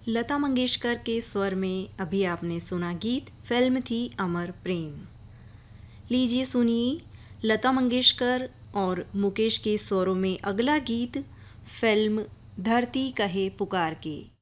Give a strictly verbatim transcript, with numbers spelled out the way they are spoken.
लता मंगेशकर के स्वर में अभी आपने सुना गीत, फिल्म थी अमर प्रेम। लीजिए सुनिए लता मंगेशकर और मुकेश के स्वरों में अगला गीत, फिल्म धरती कहे पुकार के।